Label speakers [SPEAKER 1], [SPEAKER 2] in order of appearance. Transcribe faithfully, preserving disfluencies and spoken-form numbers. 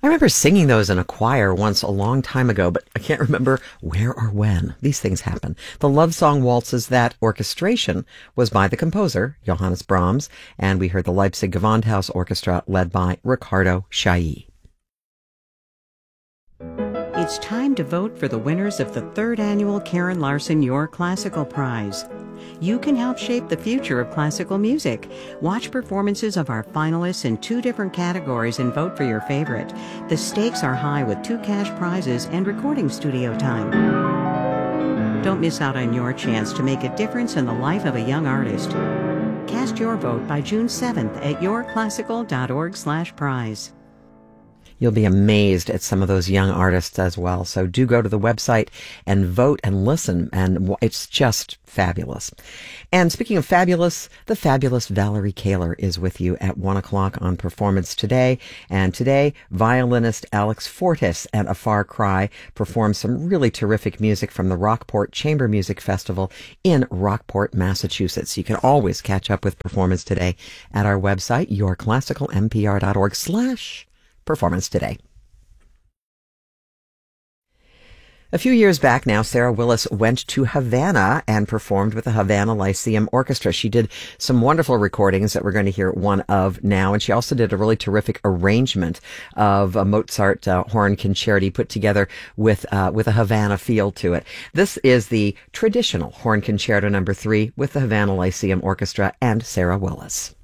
[SPEAKER 1] remember singing those in a choir once a long time ago, but I can't remember where or when. These things happen. The Love Song Waltzes, that orchestration was by the composer, Johannes Brahms, and we heard the Leipzig Gewandhaus Orchestra led by Riccardo Chailly.
[SPEAKER 2] It's time to vote for the winners of the third annual Karen Larson Your Classical Prize. You can help shape the future of classical music. Watch performances of our finalists in two different categories and vote for your favorite. The stakes are high with two cash prizes and recording studio time. Don't miss out on your chance to make a difference in the life of a young artist. Cast your vote by June seventh at your classical dot org slash prize.
[SPEAKER 1] You'll be amazed at some of those young artists as well. So do go to the website and vote and listen, and it's just fabulous. And speaking of fabulous, the fabulous Valerie Kaler is with you at one o'clock on Performance Today. And today, violinist Alex Fortis and A Far Cry perform some really terrific music from the Rockport Chamber Music Festival in Rockport, Massachusetts. You can always catch up with Performance Today at our website, your classical m p r dot org slash Performance Today. A few years back now, Sarah Willis went to Havana and performed with the Havana Lyceum Orchestra. She did some wonderful recordings that we're going to hear one of now, and she also did a really terrific arrangement of a Mozart uh, horn concerti put together with uh, with a Havana feel to it. This is the traditional horn concerto number three with the Havana Lyceum Orchestra and Sarah Willis.